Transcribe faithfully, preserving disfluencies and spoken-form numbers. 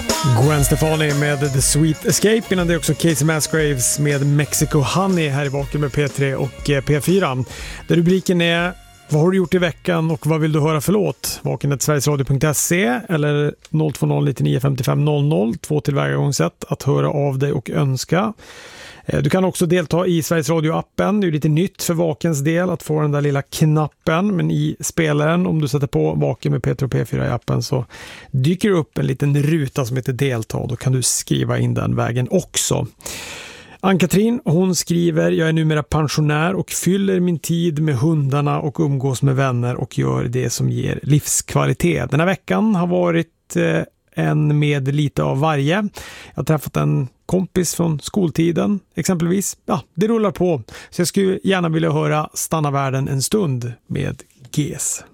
Gwen Stefani med The Sweet Escape. Innan det är också Casey Musgraves med Mexico Honey här i Vaken med P tre och P fyra. Där rubriken är: vad har du gjort i veckan och vad vill du höra för låt? Vaken at sverigesradio punkt se eller noll två noll nio nio fem fem noll noll. Två tillvägagångssätt att höra av dig och önska. Du kan också delta i Sveriges Radio-appen. Det är lite nytt för Vakens del att få den där lilla knappen. Men i spelaren, om du sätter på Vaken med P tre och P fyra i appen, så dyker det upp en liten ruta som heter delta. Då kan du skriva in den vägen också. Ann-Katrin, hon skriver: jag är numera pensionär och fyller min tid med hundarna och umgås med vänner och gör det som ger livskvalitet. Den här veckan har varit eh, en med lite av varje. Jag har träffat en kompis från skoltiden exempelvis. Ja, det rullar på. Så jag skulle gärna vilja höra Stanna världen en stund med G S.